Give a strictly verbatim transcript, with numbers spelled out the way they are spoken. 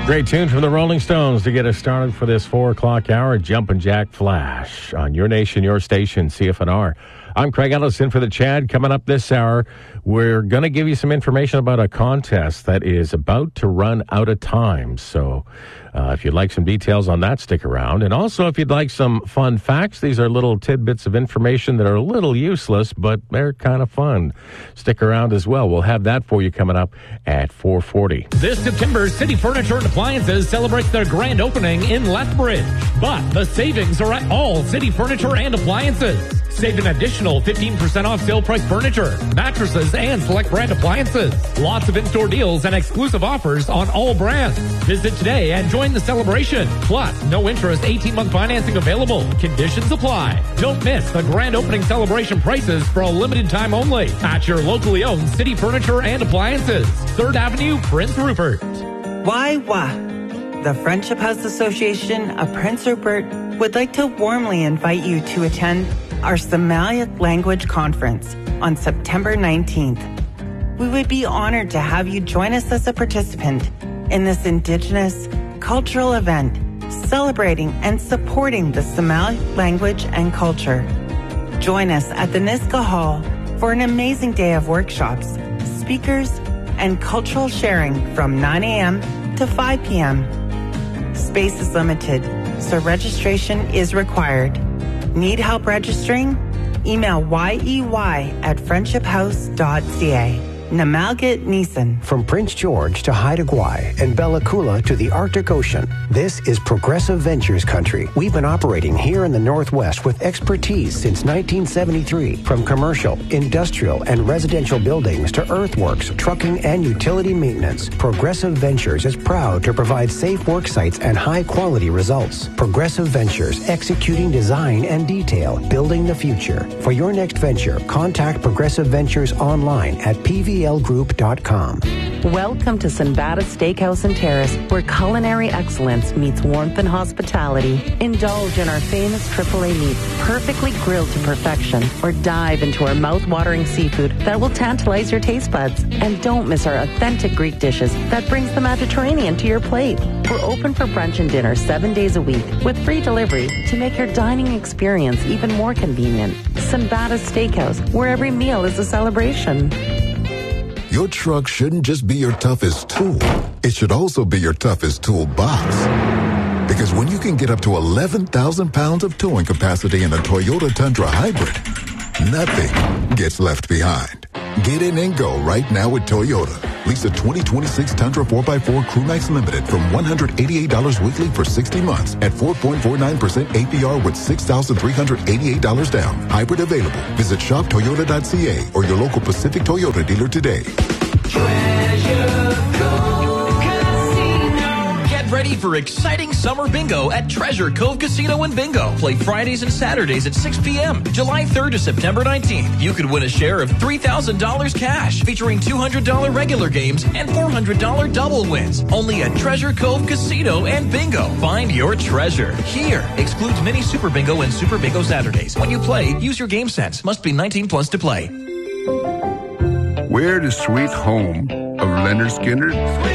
Great tune from the Rolling Stones to get us started for this four o'clock hour. Jumpin' Jack Flash on your nation, your station, C F N R. I'm Craig Ellison for the Chad. Coming up this hour, we're going to give you some information about a contest that is about to run out of time. So uh, if you'd like some details on that, stick around. And also, if you'd like some fun facts, these are little tidbits of information that are a little useless, but they're kind of fun. Stick around as well. We'll have that for you coming up at four forty. This September, City Furniture and Appliances celebrates their grand opening in Lethbridge. But the savings are at all City Furniture and Appliances. Save an additional fifteen percent off sale price furniture, mattresses, and select brand appliances. Lots of in-store deals and exclusive offers on all brands. Visit today and join the celebration. Plus, no interest, eighteen-month financing available. Conditions apply. Don't miss the grand opening celebration prices for a limited time only at your locally owned City Furniture and Appliances. third Avenue, Prince Rupert. Why, wah. The Friendship House Association of Prince Rupert would like to warmly invite you to attend our Somali Language Conference on September nineteenth. We would be honored to have you join us as a participant in this Indigenous cultural event celebrating and supporting the Somali language and culture. Join us at the Niska Hall for an amazing day of workshops, speakers, and cultural sharing from nine a.m. to five p.m. Space is limited, so registration is required. Need help registering? Email yey at friendship house dot c a. Namalgit Neeson. From Prince George to Haida Gwaii and Bella Coola to the Arctic Ocean, this is Progressive Ventures country. We've been operating here in the Northwest with expertise since nineteen seventy-three. From commercial, industrial, and residential buildings to earthworks, trucking, and utility maintenance, Progressive Ventures is proud to provide safe work sites and high-quality results. Progressive Ventures, executing design and detail, building the future. For your next venture, contact Progressive Ventures online at p v l group dot com. Welcome to Sinbada Steakhouse and Terrace, where culinary excellence meets warmth and hospitality. Indulge in our famous triple A meats, perfectly grilled to perfection, or dive into our mouth-watering seafood that will tantalize your taste buds. And don't miss our authentic Greek dishes that brings the Mediterranean to your plate. We're open for brunch and dinner seven days a week with free delivery to make your dining experience even more convenient. Sinbada Steakhouse, where every meal is a celebration. Your truck shouldn't just be your toughest tool. It should also be your toughest toolbox. Because when you can get up to eleven thousand pounds of towing capacity in a Toyota Tundra Hybrid, nothing gets left behind. Get in and go right now with Toyota. Lease a twenty twenty-six Tundra four by four Crewmax Limited from one hundred eighty-eight dollars weekly for sixty months at four point four nine percent A P R with six thousand three hundred eighty-eight dollars down. Hybrid available. Visit shop toyota dot c a or your local Pacific Toyota dealer today. Treasure Cove Casino. Get ready for exciting summer bingo at Treasure Cove Casino and Bingo. Play Fridays and Saturdays at six p.m. July third to September nineteenth. You could win a share of three thousand dollars cash, featuring two hundred dollars regular games and four hundred dollars double wins. Only at Treasure Cove Casino and Bingo. Find your treasure here. Excludes mini Super Bingo and Super Bingo Saturdays. When you play, use your game sense. Must be nineteen plus to play. Where the sweet home of Leonard Skinner